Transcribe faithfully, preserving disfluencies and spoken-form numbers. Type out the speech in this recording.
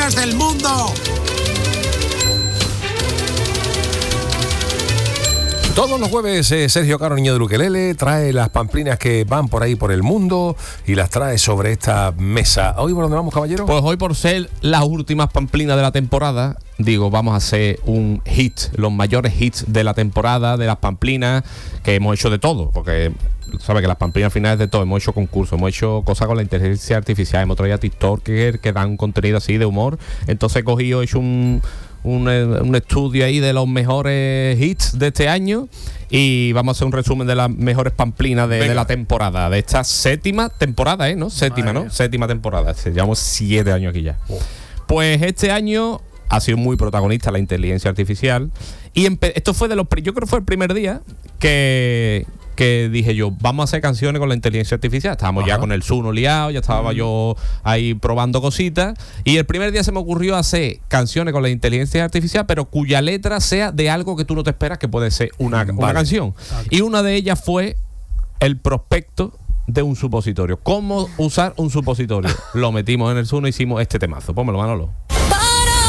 pamplinas del mundo. Todos los jueves eh, Sergio Caro, niño del ukelele, trae las pamplinas que van por ahí por el mundo y las trae sobre esta mesa. ¿Hoy por dónde vamos, caballero? Pues hoy, por ser las últimas pamplinas de la temporada, digo, vamos a hacer un hit, los mayores hits de la temporada, de las pamplinas, que hemos hecho de todo, porque sabes que las pamplinas finales de todo, hemos hecho concursos, hemos hecho cosas con la inteligencia artificial, hemos traído a TikToker que dan un contenido así de humor. Entonces he cogido, he hecho un... Un, un estudio ahí de los mejores hits de este año y vamos a hacer un resumen de las mejores pamplinas de, de la temporada, de esta séptima temporada, ¿eh? ¿No? Séptima, Madre. ¿no? Séptima temporada. Llevamos siete años aquí ya. Oh. Pues este año ha sido muy protagonista la inteligencia artificial y esto fue de los... Yo creo que fue el primer día que... que dije yo, vamos a hacer canciones con la inteligencia artificial. Estábamos Ajá. ya con el Suno liado, ya estaba mm. yo ahí probando cositas. Y el primer día se me ocurrió hacer canciones con la inteligencia artificial, pero cuya letra sea de algo que tú no te esperas que puede ser una, vale. una canción. Okay. Y una de ellas fue el prospecto de un supositorio. ¿Cómo usar un supositorio? Lo metimos en el Suno y hicimos este temazo. Pónmelo, Manolo.